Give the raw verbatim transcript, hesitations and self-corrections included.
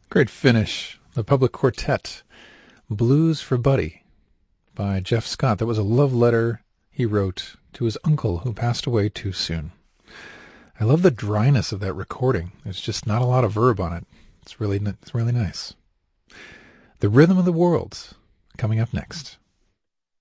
Great finish. The Public Quartet, Blues for Buddy by Jeff Scott. That was a love letter he wrote to his uncle who passed away too soon. I love the dryness of that recording. There's just not a lot of verb on it. It's really, it's really nice. The Rhythm of the World, coming up next.